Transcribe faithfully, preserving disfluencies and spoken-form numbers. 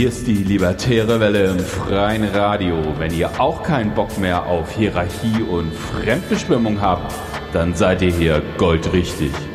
hier ist die Libertäre Welle im freien Radio. Wenn ihr auch keinen Bock mehr auf Hierarchie und Fremdbestimmung habt, dann seid ihr hier goldrichtig.